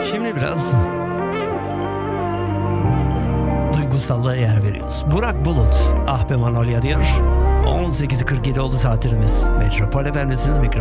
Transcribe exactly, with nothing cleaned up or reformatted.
Şimdi biraz duygusallığa yer veriyoruz. Burak Bulut, Ah Be Manolya diyor. on sekiz kırk yedi oldu saatlerimiz. Metropol Efendisi'niz mikrofon.